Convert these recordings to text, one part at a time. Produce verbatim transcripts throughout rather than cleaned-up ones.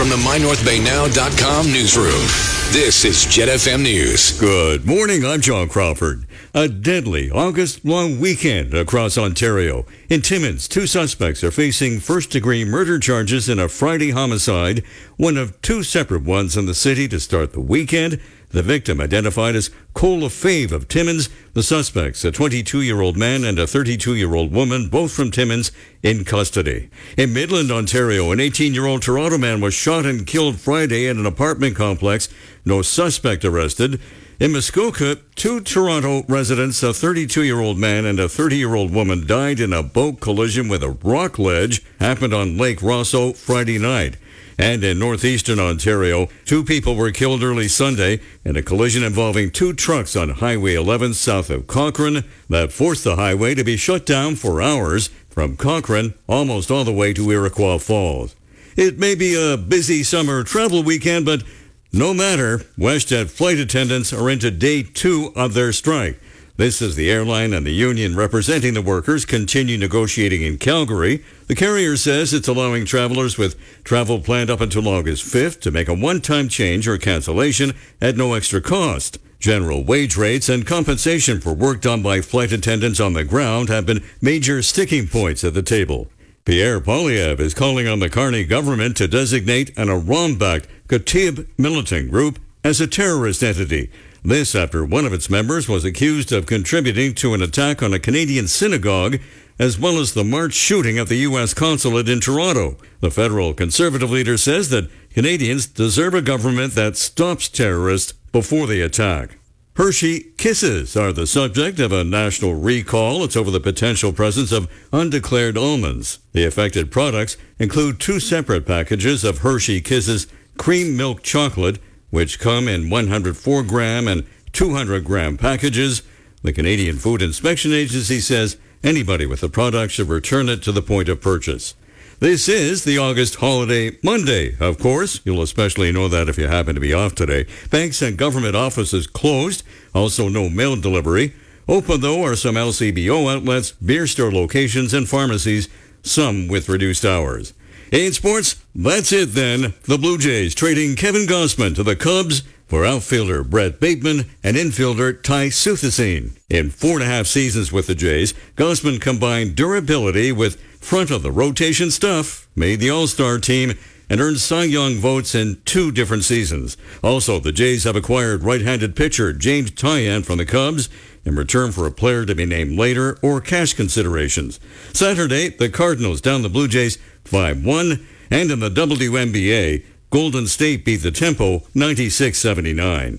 from the my north bay now dot com newsroom. This is Jet F M News. Good morning, I'm John Crawford. A deadly August-long weekend across Ontario. In Timmins, two suspects are facing first-degree murder charges in a Friday homicide, one of two separate ones in the city to start the weekend. The victim, identified as Cole Lefebvre of Timmins. The suspects, a twenty-two-year-old man and a thirty-two-year-old woman, both from Timmins, in custody. In Midland, Ontario, an eighteen-year-old Toronto man was shot and killed Friday at an apartment complex. No suspect arrested. In Muskoka, two Toronto residents, a thirty-two-year-old man and a thirty-year-old woman, died in a boat collision with a rock ledge. Happened on Lake Rosso Friday night. And in northeastern Ontario, two people were killed early Sunday in a collision involving two trucks on Highway eleven south of Cochrane that forced the highway to be shut down for hours from Cochrane almost all the way to Iroquois Falls. It may be a busy summer travel weekend, but no matter, WestJet flight attendants are into day two of their strike. This is the airline and the union representing the workers continue negotiating in Calgary. The carrier says it's allowing travelers with travel planned up until August fifth to make a one-time change or cancellation at no extra cost. General wage rates and compensation for work done by flight attendants on the ground have been major sticking points at the table. Pierre Poilievre is calling on the Carney government to designate an Iran-backed Kataib militant group as a terrorist entity. This after one of its members was accused of contributing to an attack on a Canadian synagogue, as well as the March shooting at the U S consulate in Toronto. The federal conservative leader says that Canadians deserve a government that stops terrorists before they attack. Hershey Kisses are the subject of a national recall. It's over the potential presence of undeclared almonds. The affected products include two separate packages of Hershey Kisses cream milk chocolate, which come in one hundred four gram and two hundred gram packages. The Canadian Food Inspection Agency says anybody with the product should return it to the point of purchase. This is the August holiday Monday, of course. You'll especially know that if you happen to be off today. Banks and government offices closed. Also no mail delivery. Open, though, are some L C B O outlets, beer store locations, and pharmacies, some with reduced hours. In sports, that's it then. The Blue Jays trading Kevin Gausman to the Cubs for outfielder Brett Bateman and infielder Ty Suthasine. In four and a half seasons with the Jays, Gausman combined durability with front-of-the-rotation stuff, made the All-Star team, and earned Cy Young votes in two different seasons. Also, the Jays have acquired right-handed pitcher James Tyan from the Cubs in return for a player to be named later or cash considerations. Saturday, the Cardinals down the Blue Jays five one, and in the W N B A, Golden State beat the Tempo ninety-six seventy-nine.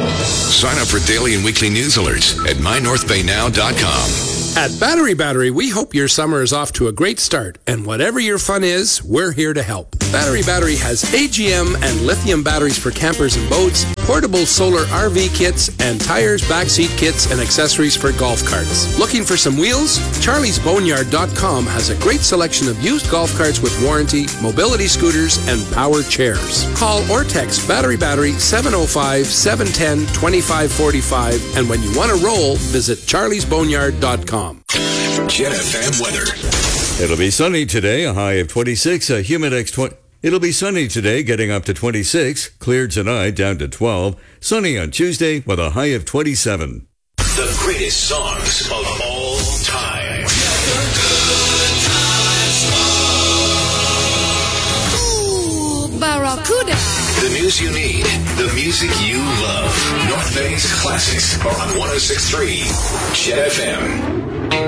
Sign up for daily and weekly news alerts at my north bay now dot com. At Battery Battery, we hope your summer is off to a great start, and whatever your fun is, we're here to help. Battery Battery has A G M and lithium batteries for campers and boats, portable solar R V kits, and tires, backseat kits, and accessories for golf carts. Looking for some wheels? Charlies Boneyard dot com has a great selection of used golf carts with warranty, mobility scooters, and power chairs. Call or text Battery Battery seven oh five, seven one zero, two five four five, and when you want to roll, visit Charlies Boneyard dot com. Jet F M weather. It'll be sunny today, a high of twenty-six, a humid X twenty. It'll be sunny today, getting up to twenty-six, cleared tonight, down to twelve. Sunny on Tuesday with a high of twenty-seven. The greatest songs of all time. Ooh, Barracuda. The news you need, the music you love. North Bay's classics are on one oh six point three Jet F M.